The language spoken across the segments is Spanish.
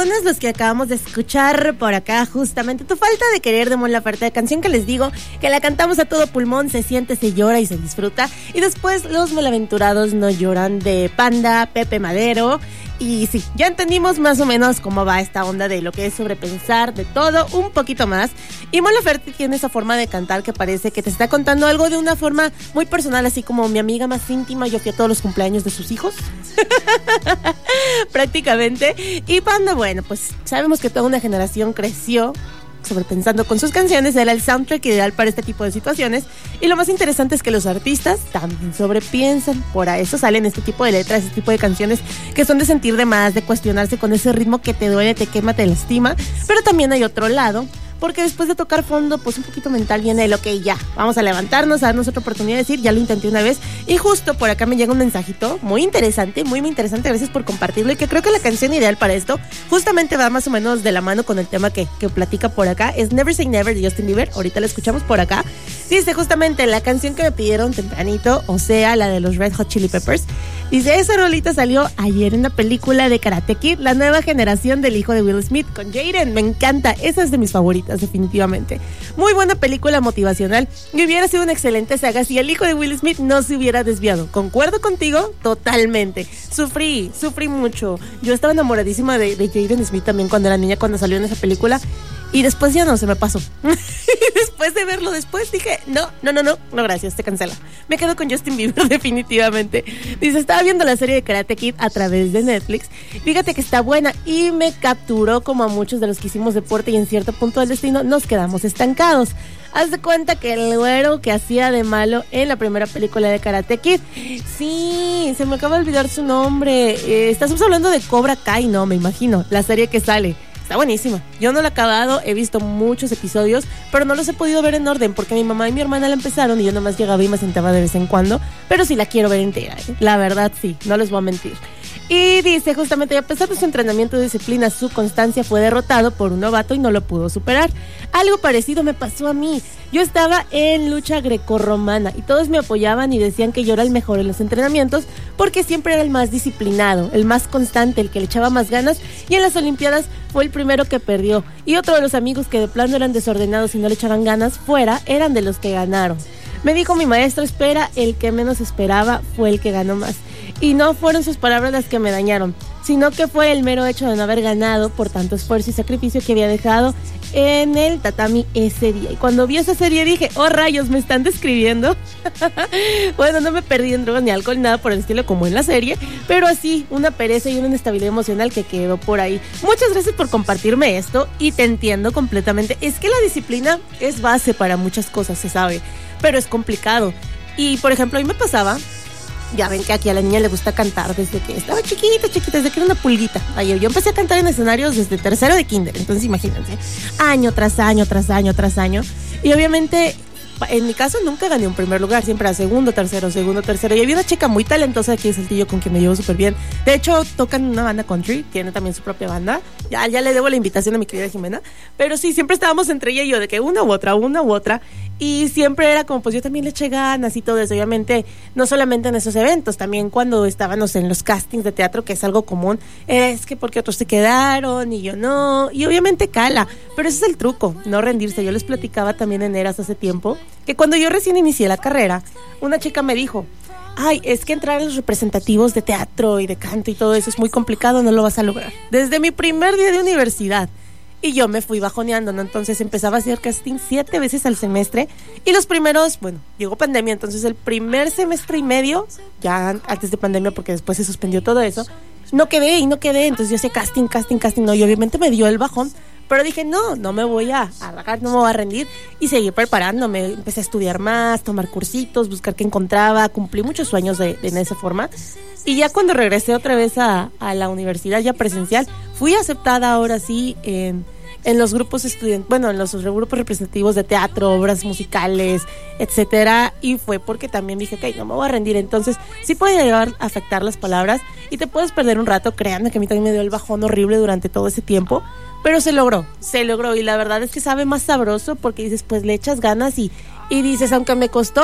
temazones los que acabamos de escuchar por acá, justamente. Tu falta de querer de Mon Laferte, canción que les digo que la cantamos a todo pulmón, se siente, se llora y se disfruta. Y después Los Malaventurados No Lloran de Panda, Pepe Madero. Y sí, ya entendimos más o menos cómo va esta onda de lo que es sobrepensar, de todo, un poquito más. Y Mon Laferte tiene esa forma de cantar que parece que te está contando algo de una forma muy personal, así como mi amiga más íntima, yo fui a todos los cumpleaños de sus hijos. Prácticamente. Y Panda, bueno, pues sabemos que toda una generación creció sobrepensando con sus canciones, era el soundtrack ideal para este tipo de situaciones. Y lo más interesante es que los artistas también sobrepiensan, por eso salen este tipo de letras, este tipo de canciones que son de sentir de más, de cuestionarse con ese ritmo que te duele, te quema, te lastima. Pero también hay otro lado, porque después de tocar fondo, pues un poquito mental viene el ok, ya, vamos a levantarnos, a darnos otra oportunidad de decir, ya lo intenté una vez. Y justo por acá me llega un mensajito muy interesante, muy interesante, gracias por compartirlo, y que creo que la canción ideal para esto justamente va más o menos de la mano con el tema que platica por acá, es Never Say Never de Justin Bieber, ahorita la escuchamos por acá. Dice justamente la canción que me pidieron tempranito, o sea, la de los Red Hot Chili Peppers. Dice, esa rolita salió ayer en la película de Karate Kid, la nueva generación del hijo de Will Smith con Jaden. Me encanta, esa es de mis favoritas, definitivamente. Muy buena película motivacional y hubiera sido una excelente saga si el hijo de Will Smith no se hubiera desviado. Concuerdo contigo totalmente. Sufrí mucho. Yo estaba enamoradísima de Jaden Smith también cuando era niña, cuando salió en esa película. Y después ya no, se me pasó. Después de verlo después dije, no, gracias, te cancela. Me quedo con Justin Bieber definitivamente. Dice, estaba viendo la serie de Karate Kid a través de Netflix. Fíjate que está buena y me capturó como a muchos de los que hicimos deporte y en cierto punto del destino nos quedamos estancados. Haz de cuenta que el güero que hacía de malo en la primera película de Karate Kid. Sí, se me acaba de olvidar su nombre. Estamos hablando de Cobra Kai, no, me imagino, la serie que sale. Está buenísima. Yo no la he acabado, he visto muchos episodios, pero no los he podido ver en orden porque mi mamá y mi hermana la empezaron y yo nomás llegaba y me sentaba de vez en cuando, pero sí la quiero ver entera, ¿eh? La verdad sí, no les voy a mentir. Y dice justamente, a pesar de su entrenamiento y disciplina, su constancia fue derrotado por un novato y no lo pudo superar. Algo parecido me pasó a mí. Yo estaba en lucha grecorromana y todos me apoyaban y decían que yo era el mejor en los entrenamientos porque siempre era el más disciplinado, el más constante, el que le echaba más ganas, y en las olimpiadas fue el primero que perdió. Y otro de los amigos que de plano eran desordenados y no le echaban ganas fuera, eran de los que ganaron. Me dijo mi maestro, espera, el que menos esperaba fue el que ganó más. Y no fueron sus palabras las que me dañaron, sino que fue el mero hecho de no haber ganado por tanto esfuerzo y sacrificio que había dejado en el tatami ese día. Y cuando vi esa serie dije, oh rayos, me están describiendo. Bueno, no me perdí en drogas ni alcohol, nada por el estilo como en la serie, pero así, una pereza y una inestabilidad emocional que quedó por ahí. Muchas gracias por compartirme esto y te entiendo completamente. Es que la disciplina es base para muchas cosas, se sabe, pero es complicado. Y por ejemplo, a mí me pasaba, ya ven que aquí a la niña le gusta cantar desde que estaba chiquita, desde que era una pulguita. Ayer yo empecé a cantar en escenarios desde tercero de kinder, entonces imagínense, año tras año. Y obviamente, en mi caso nunca gané un primer lugar, siempre era segundo, tercero. Y había una chica muy talentosa aquí de Saltillo con quien me llevo súper bien. De hecho, tocan una banda country, tiene también su propia banda. Ya le debo la invitación a mi querida Jimena. Pero sí, siempre estábamos entre ella y yo, de que una u otra. Y siempre era como, pues yo también le eché ganas y todo eso. Obviamente, no solamente en esos eventos, también cuando estábamos en los castings de teatro, que es algo común, es que porque otros se quedaron y yo no. Y obviamente cala, pero ese es el truco, no rendirse. Yo les platicaba también en Eras hace tiempo, que cuando yo recién inicié la carrera, una chica me dijo, ay, es que entrar en los representativos de teatro y de canto y todo eso es muy complicado, no lo vas a lograr. Desde mi primer día de universidad. Y yo me fui bajoneando, ¿no? Entonces empezaba a hacer casting 7 veces al semestre. Y los primeros, bueno, llegó pandemia, entonces el primer semestre y medio, ya antes de pandemia, porque después se suspendió todo eso, no quedé. Entonces yo hacía casting, no, y obviamente me dio el bajón. Pero dije, no me voy a arrancar, no me voy a rendir. Y seguí preparándome, empecé a estudiar más, tomar cursitos, buscar qué encontraba, cumplí muchos sueños en esa forma. Y ya cuando regresé otra vez a la universidad ya presencial, fui aceptada ahora sí en los grupos estudiantes, bueno, en los grupos representativos de teatro, obras musicales, etcétera. Y fue porque también dije, ok, no me voy a rendir. Entonces, sí puede llegar a afectar las palabras y te puedes perder un rato. Créanme que a mí también me dio el bajón horrible durante todo ese tiempo. Pero se logró. Y la verdad es que sabe más sabroso porque dices, pues le echas ganas y dices, aunque me costó,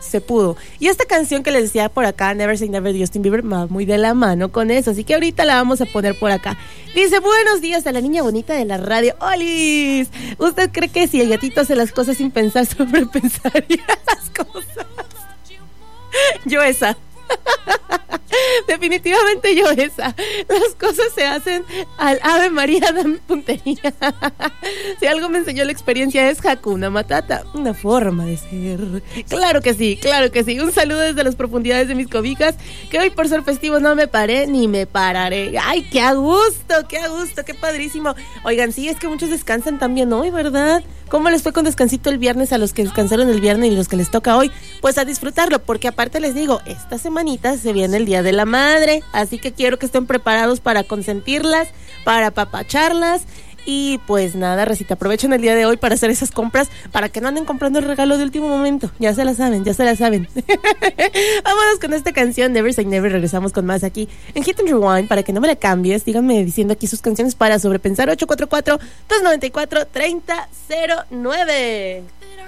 se pudo. Y esta canción que les decía por acá, Never Say Never de Justin Bieber, va muy de la mano con eso, así que ahorita la vamos a poner por acá. Dice, buenos días a la niña bonita de la radio. ¡Olis! ¿Usted cree que si el gatito hace las cosas sin pensar, sobrepensaría las cosas? Yo esa. Definitivamente yo esa. Las cosas se hacen al Ave María, dame puntería. Si algo me enseñó la experiencia es Hakuna Matata, una forma de ser. Claro que sí, claro que sí. Un saludo desde las profundidades de mis cobijas, que hoy por ser festivo no me paré ni me pararé. Ay, qué a gusto, qué padrísimo. Oigan, sí, es que muchos descansan también hoy, ¿verdad? ¿Cómo les fue con descansito el viernes a los que descansaron el viernes y los que les toca hoy? Pues a disfrutarlo, porque aparte les digo, esta semanita se viene el Día de la Madre, así que quiero que estén preparados para consentirlas, para apapacharlas. Y pues nada, Recita, aprovechen el día de hoy para hacer esas compras, para que no anden comprando el regalo de último momento. Ya se la saben. Vámonos con esta canción, Never Say Never. Regresamos con más aquí en Hit and Rewind, para que no me la cambies. Díganme diciendo aquí sus canciones para sobrepensar. 844-294-3009.